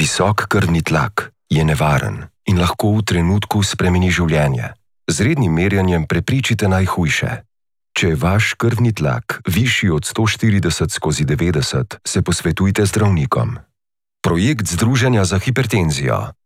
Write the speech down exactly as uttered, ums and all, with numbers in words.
Visok krvni tlak je nevaren in lahko v trenutku spremeni življenje. Z rednim merjenjem preprečite najhujše. Če je vaš krvni tlak višji od sto štirideset skozi devetdeset, se posvetujte z zdravnikom. Projekt Združenja za hipertenzijo